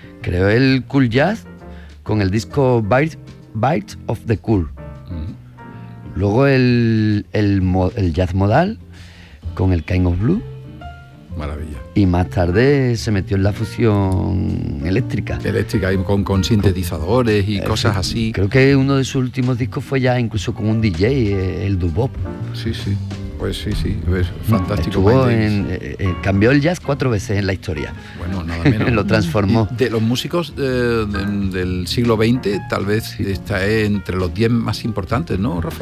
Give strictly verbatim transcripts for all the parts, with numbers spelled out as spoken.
creó el cool jazz con el disco Bites, Bites of the Cool. Uh-huh. Luego el, el, el jazz modal con el Kind of Blue. Maravilla. Y más tarde se metió en la fusión eléctrica. Eléctrica, y con, con sintetizadores y eh, cosas así. Creo que uno de sus últimos discos fue ya incluso con un D J, el dubop. Sí, sí. Pues sí, sí, es fantástico. Estuvo en, eh, cambió el jazz cuatro veces en la historia. Bueno, nada menos. Lo transformó. De los músicos eh, de, del siglo veinte, tal vez sí. está entre los diez más importantes, ¿no, Rafa?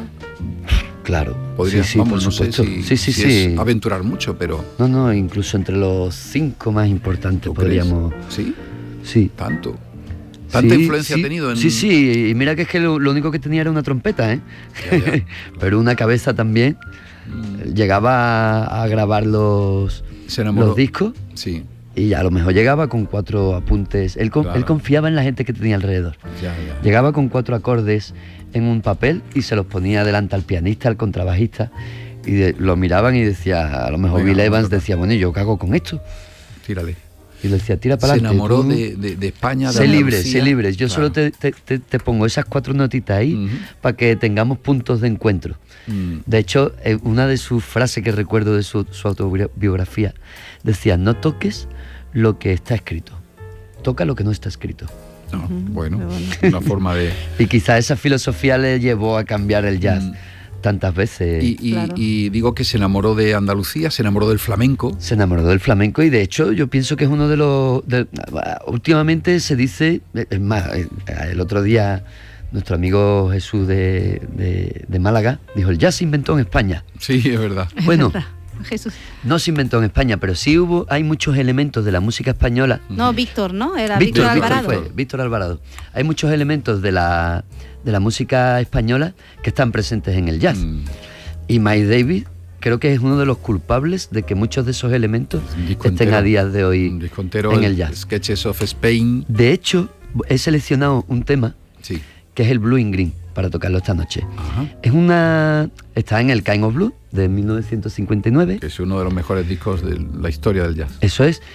Claro. Podrías, sí, sí, vamos, por no supuesto. sé si, sí, sí, si sí. es aventurar mucho, pero... No, no, incluso entre los cinco más importantes podríamos... ¿Crees? ¿Sí? Sí. ¿Tanto? ¿Tanta sí, influencia sí, ha tenido en...? Sí, sí, y mira que es que lo, lo único que tenía era una trompeta, ¿eh? Ya, ya, claro. Pero una cabeza también. Mm. Llegaba a, a grabar los, los discos. Sí. Y a lo mejor llegaba con cuatro apuntes. Él, claro. él confiaba en la gente que tenía alrededor. Ya, ya. Llegaba con cuatro acordes en un papel y se los ponía delante al pianista, al contrabajista, y de, lo miraban y decía, a lo mejor Venga, Bill Evans decía, bueno, ¿y yo qué hago con esto? Tírale. Y le decía, tira para adelante. Se enamoró de, de, de España, de Sé libre, sé libre. Yo claro. solo te, te, te, te pongo esas cuatro notitas ahí uh-huh. para que tengamos puntos de encuentro. Uh-huh. De hecho, eh, una de sus frases que recuerdo de su, su autobiografía decía, no toques lo que está escrito, toca lo que no está escrito. No, uh-huh. Bueno, una forma de... Y quizá esa filosofía le llevó a cambiar el jazz. Uh-huh. Tantas veces. Y, y, claro. y digo que se enamoró de Andalucía, se enamoró del flamenco. Se enamoró del flamenco y de hecho yo pienso que es uno de los... De, últimamente se dice, es más, el otro día nuestro amigo Jesús de, de, de Málaga dijo, el jazz se inventó en España. Sí, es verdad. Bueno, es verdad. Jesús. No se inventó en España, pero sí hubo, hay muchos elementos de la música española. No, Víctor, ¿no? Era Víctor, Víctor Alvarado. Víctor, fue, Víctor Alvarado. Hay muchos elementos de la, de la música española que están presentes en el jazz. Mm. Y Miles Davis creo que es uno de los culpables de que muchos de esos elementos estén a días de hoy en el, el jazz. Sketches of Spain. De hecho, he seleccionado un tema sí. que es el Blue in Green para tocarlo esta noche. Ajá. Es una está en el Kind of Blue de mil novecientos cincuenta y nueve. Que es uno de los mejores discos de la historia del jazz. Eso es.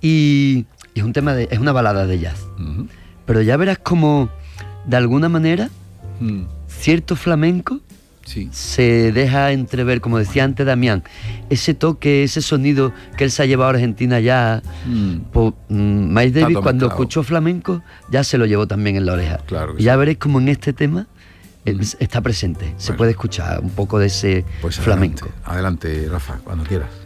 Y, y es un tema de es una balada de jazz. Uh-huh. Pero ya verás como de alguna manera uh-huh. cierto flamenco sí. se deja entrever, como decía antes Damián, ese toque, ese sonido que él se ha llevado a Argentina ya. Mm. Pues, mm, Miles Davis cuando escuchó flamenco ya se lo llevó también en la oreja. Claro y ya sí. veréis como en este tema mm. está presente, bueno. se puede escuchar un poco de ese pues flamenco. Adelante, adelante, Rafa, cuando quieras.